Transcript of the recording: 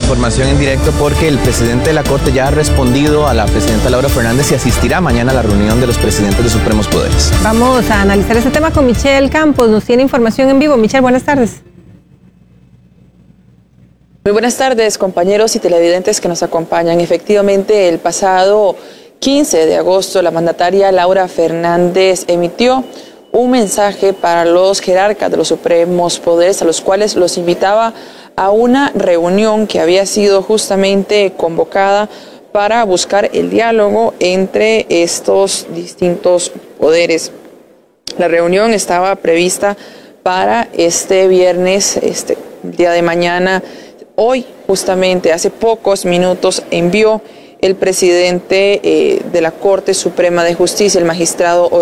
información en directo porque el presidente de la Corte ya ha respondido a la presidenta Laura Fernández y asistirá mañana a la reunión de los presidentes de supremos poderes. Vamos a analizar este tema con Michelle Campos. Nos tiene información en vivo. Michelle, buenas tardes. Muy buenas tardes, compañeros y televidentes que nos acompañan. Efectivamente, el pasado 15 de agosto, la mandataria Laura Fernández emitió un mensaje para los jerarcas de los supremos poderes, a los cuales los invitaba a una reunión que había sido justamente convocada para buscar el diálogo entre estos distintos poderes. La reunión estaba prevista para este viernes, el día de mañana. Hoy, justamente, hace pocos minutos, envió el presidente de la Corte Suprema de Justicia, el magistrado